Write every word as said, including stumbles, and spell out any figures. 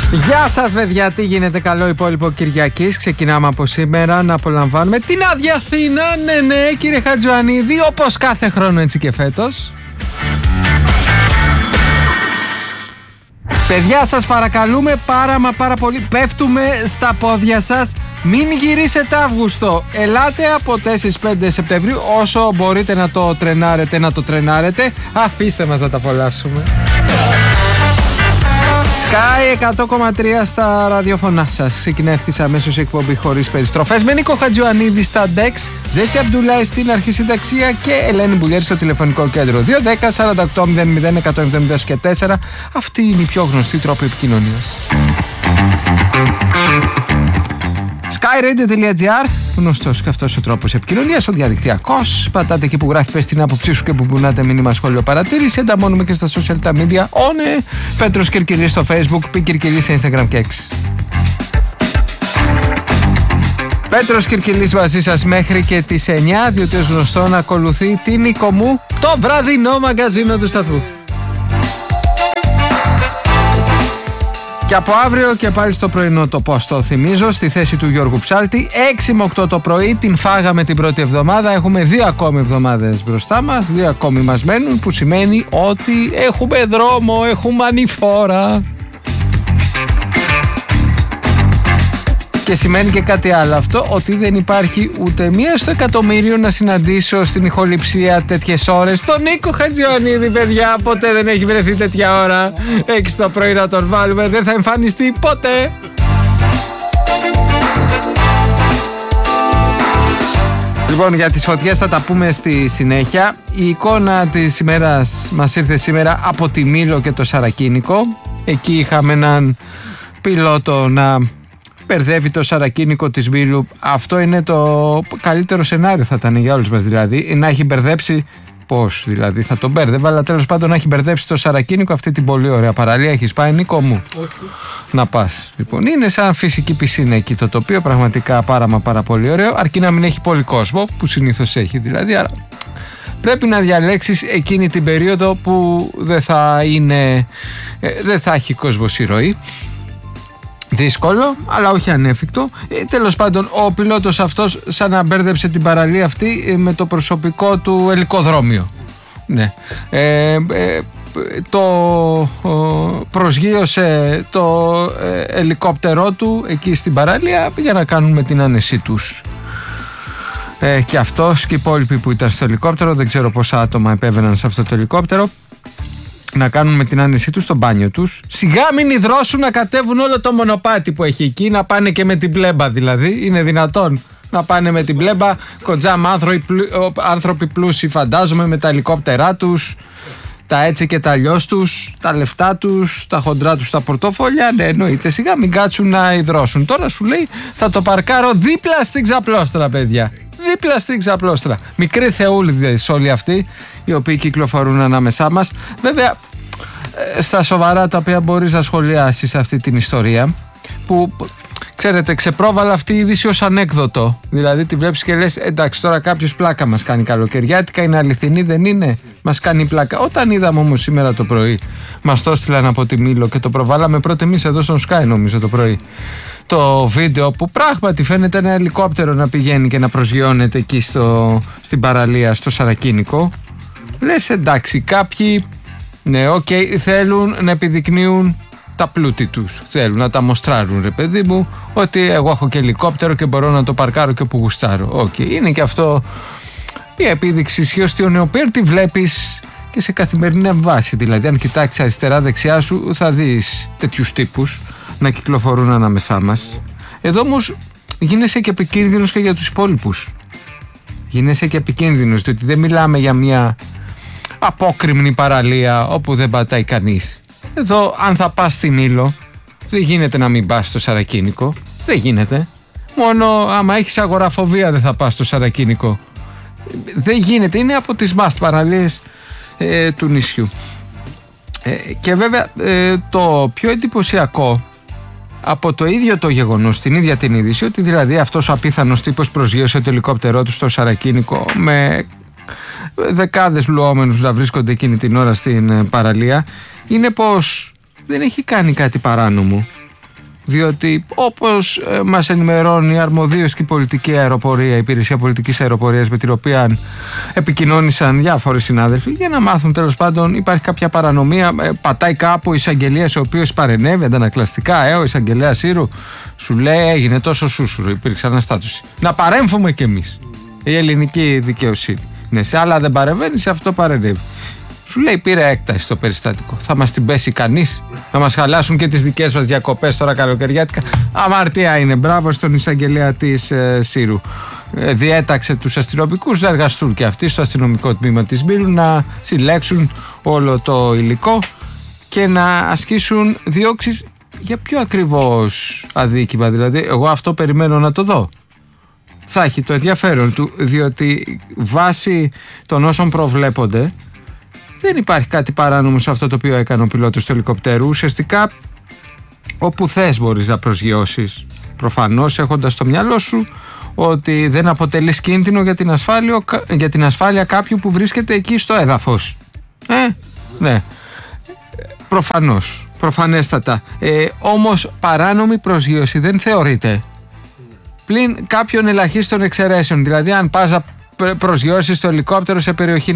Γεια σας παιδιά, τι γίνεται? Καλό υπόλοιπο Κυριακής. Ξεκινάμε από σήμερα να απολαμβάνουμε την Άδεια Αθήνα. Ναι ναι κύριε Χατζιωαννίδη, όπως κάθε χρόνο έτσι και φέτος. Παιδιά, σας παρακαλούμε πάρα μα πάρα πολύ, πέφτουμε στα πόδια σας. Μην γυρίσετε Αύγουστο. Ελάτε από τέσσερα με πέντε Σεπτεμβρίου. Όσο μπορείτε να το τρενάρετε, να το τρενάρετε. Αφήστε μας να τα απολαύσουμε. Sky εκατό κόμμα τρία στα ραδιοφωνά σας. Ξεκινάει ευθύς αμέσως η εκπομπή χωρίς περιστροφές με Νίκο Χατζιωαννίδη στα ντεξ, Τζέσι Αμπτουλάη στην αρχισυνταξία και Ελένη Μπουλιέρη στο τηλεφωνικό κέντρο. Δύο δέκα σαράντα οκτώ μηδέν μηδέν εκατόν εβδομήντα και τέσσερα. Αυτή είναι η πιο γνωστή τρόπη επικοινωνίας. skyradio.gr, γνωστός και αυτός ο τρόπος επικοινωνίας, ο διαδικτυακός. Πατάτε εκεί που γράφει πες την άποψή σου και που πουνάτε μήνυμα, σχόλιο, παρατήρηση. Ενταμώνουμε και στα social τα media. Όνε, Πέτρος Κυρκυρής στο Facebook, Πι Κυρκυρής σε Instagram και X. Πέτρος Κυρκυρής μαζί σας μέχρι και τις εννιά, διότι ως γνωστό να ακολουθεί την Νίκο μου, το βραδινό μαγκαζίνο του σταθμού. Και από αύριο και πάλι στο πρωινό το πώς το θυμίζω, στη θέση του Γιώργου Ψάλτη, έξι με οκτώ το πρωί, την φάγαμε την πρώτη εβδομάδα, έχουμε δύο ακόμη εβδομάδες μπροστά μας, δύο ακόμη μας μένουν, που σημαίνει ότι έχουμε δρόμο, έχουμε ανηφόρα. Και σημαίνει και κάτι άλλο αυτό, ότι δεν υπάρχει ούτε μία στο εκατομμύριο να συναντήσω στην ηχοληψία τέτοιες ώρες τον Νίκο Χατζιωαννίδη, παιδιά. Ποτέ δεν έχει βρεθεί τέτοια ώρα. Έξι το πρωί να τον βάλουμε, δεν θα εμφανιστεί ποτέ. Λοιπόν, για τις φωτιές θα τα πούμε στη συνέχεια. Η εικόνα της ημέρας μας ήρθε σήμερα από τη Μήλο και το Σαρακίνικο. Εκεί είχαμε έναν πιλότο να μπερδεύει το Σαρακίνικο της Μήλου. Αυτό είναι το καλύτερο σενάριο, θα ήταν για όλους μας δηλαδή. Να έχει μπερδέψει, πώς δηλαδή θα τον μπέρδευε, αλλά τέλος πάντων να έχει μπερδέψει το Σαρακίνικο αυτή την πολύ ωραία παραλία. Έχεις πάει, Νίκο μου? Όχι. Να πας. Λοιπόν, είναι σαν φυσική πισίνα εκεί το τοπίο, πραγματικά πάρα μα πάρα πολύ ωραίο, αρκεί να μην έχει πολύ κόσμο, που συνήθως έχει δηλαδή. Άρα πρέπει να διαλέξεις εκείνη την περίοδο που δεν θα είναι, δεν θα έχει κόσμος η ροή. Δύσκολο, αλλά όχι ανέφικτο. Ε, τέλος πάντων, ο πιλότος αυτός σαν να μπέρδεψε την παραλία αυτή ε, με το προσωπικό του ελικοδρόμιο. Ναι. Ε, ε, το ε, προσγείωσε το ε, ελικόπτερό του εκεί στην παραλία για να κάνουν με την άνεσή τους. Ε, και αυτός και οι υπόλοιποι που ήταν στο ελικόπτερο, δεν ξέρω πόσα άτομα επέβαιναν σε αυτό το ελικόπτερο, να κάνουν με την άνεσή τους στο μπάνιο τους. Σιγά μην υδρώσουν να κατέβουν όλο το μονοπάτι που έχει εκεί, να πάνε και με την πλέμπα δηλαδή. Είναι δυνατόν να πάνε με την πλέμπα? Κοντζάμ άνθρωποι, άνθρωποι πλούσιοι φαντάζομαι, με τα ελικόπτερά τους, τα έτσι και τα αλλιώς τους, τα λεφτά τους, τα χοντρά τους, τα πορτοφόλια. Ναι, εννοείται, σιγά μην κάτσουν να υδρώσουν. Τώρα σου λέει θα το παρκάρω δίπλα στην ξαπλώστρα, παιδιά. Δίπλα στην ξαπλώστρα. Μικροί θεούλιδες όλοι αυτοί οι οποίοι κυκλοφορούν ανάμεσά μας. Βέβαια, στα σοβαρά τα οποία μπορείς να σχολιάσεις αυτή την ιστορία, που ξέρετε, ξεπρόβαλα αυτή η είδηση ως ανέκδοτο. Δηλαδή τη βλέπεις και λες εντάξει, τώρα κάποιος πλάκα μας κάνει καλοκαιριάτικα, είναι αληθινή, δεν είναι? Μας κάνει πλάκα. Όταν είδαμε όμως σήμερα το πρωί, μας το έστειλαν από τη Μήλο και το προβάλαμε πρώτα εμείς εδώ στον Sky νομίζω το πρωί, το βίντεο που πράγματι φαίνεται ένα ελικόπτερο να πηγαίνει και να προσγειώνεται εκεί στο, στην παραλία στο Σαρακίνικο. Λες εντάξει, κάποιοι ναι, οκ, okay, θέλουν να επιδεικνύουν τα πλούτη τους, θέλουν να τα μοστράρουν, ρε παιδί μου, ότι εγώ έχω και ελικόπτερο και μπορώ να το παρκάρω και όπου γουστάρω. Οκ, okay. Είναι και αυτό μια επίδειξη ισχύως ότι ο νεοπέρ τη βλέπεις και σε καθημερινή βάση. Δηλαδή αν κοιτάξεις αριστερά δεξιά σου θα δεις τέτοιους τύπους να κυκλοφορούν ανάμεσά μας. Εδώ όμως γίνεσαι και επικίνδυνος και για τους υπόλοιπους. Γίνεσαι και επικίνδυνος, διότι δεν μιλάμε για μια απόκρημνη παραλία όπου δεν πατάει κανείς. Εδώ αν θα πας στη Μήλο δεν γίνεται να μην πας στο Σαρακίνικο. Δεν γίνεται. Μόνο άμα έχεις αγοραφοβία δεν θα πας στο Σαρακίνικο. Δεν γίνεται. Είναι από τις must παραλίες ε, του νησιού. Ε, και βέβαια ε, το πιο εντυπωσιακό από το ίδιο το γεγονός, την ίδια την είδηση, ότι δηλαδή αυτός ο απίθανος τύπος προσγείωσε το ελικόπτερό του στο Σαρακίνικο με δεκάδες λουόμενους να βρίσκονται εκείνη την ώρα στην παραλία, είναι πως δεν έχει κάνει κάτι παράνομο. Διότι όπως ε, μας ενημερώνει αρμοδίως και η πολιτική αεροπορία, η υπηρεσία πολιτικής αεροπορίας με την οποία επικοινώνησαν διάφοροι συνάδελφοι για να μάθουν τέλος πάντων υπάρχει κάποια παρανομία, ε, πατάει κάπου ο εισαγγελίας ο οποίος παρενέβη αντανακλαστικά, ε, ο εισαγγελέας Σύρου σου λέει έγινε τόσο σούσουρο, υπήρξε αναστάτωση. Να παρέμφουμε κι εμείς, η ελληνική δικαιοσύνη. Ναι, σε άλλα δεν παρεμβαίνει, σε αυτό παρενέβη. Σου λέει πήρε έκταση στο περιστατικό. Θα μας την πέσει κανείς? Θα μας χαλάσουν και τις δικές μας διακοπές τώρα καλοκαιριάτικα? Αμαρτία είναι. Μπράβο στον εισαγγελέα της ε, Σύρου. Ε, διέταξε τους αστυνομικούς να εργαστούν και αυτοί στο αστυνομικό τμήμα της Μπύρου να συλλέξουν όλο το υλικό και να ασκήσουν διώξεις για πιο ακριβώς αδίκημα. Δηλαδή εγώ αυτό περιμένω να το δω. Θα έχει το ενδιαφέρον του, διότι βάσει των όσων προβλέπονται δεν υπάρχει κάτι παράνομο σε αυτό το οποίο έκανε ο πιλότος του ελικοπτέρου. Ουσιαστικά όπου θες μπορείς να προσγειώσεις, προφανώς έχοντας στο μυαλό σου ότι δεν αποτελείς κίνδυνο για την ασφάλεια, για την ασφάλεια κάποιου που βρίσκεται εκεί στο έδαφος. Ε, ναι, προφανώς, προφανέστατα. Ε, όμως παράνομη προσγείωση δεν θεωρείται πλην κάποιων ελαχίστων εξαιρέσεων. Δηλαδή αν πας να προσγειώσεις το ελικόπτερο σε περιοχή